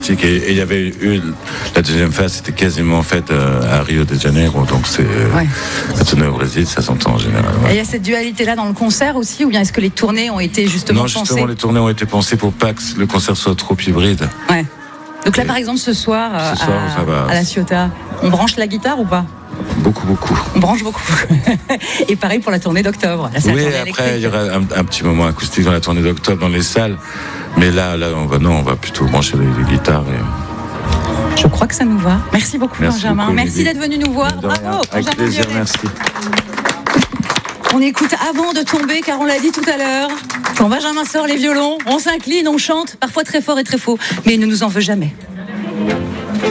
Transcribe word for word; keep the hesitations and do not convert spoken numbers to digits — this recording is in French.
Et il y avait eu la deuxième phase, c'était quasiment faite euh, à Rio de Janeiro, donc c'est ouais. La tournée au Brésil, ça s'entend en général. Ouais. Et il y a cette dualité-là dans le concert aussi, ou bien est-ce que les tournées ont été justement pensées ? Non, justement, pensées les tournées ont été pensées pour pas que le concert soit trop hybride. Ouais. Donc là, et par exemple, ce soir, euh, ce soir à, ça va. à la Ciotat, on branche la guitare ou pas ? Beaucoup, beaucoup. On branche beaucoup. Et pareil pour la tournée d'octobre. Là, oui, après, il y aura un, un petit moment acoustique dans la tournée d'octobre dans les salles. Mais là, là on va, non, on va plutôt brancher les, les guitares. Et... Je crois que ça nous va. Merci beaucoup, merci Benjamin. Beaucoup, merci d'être venu nous voir. Bravo. Avec Benjamin plaisir, Biolay. merci. On écoute Avant de tomber, car on l'a dit tout à l'heure. Quand Benjamin sort les violons, on s'incline, on chante, parfois très fort et très faux. Mais il ne nous en veut jamais.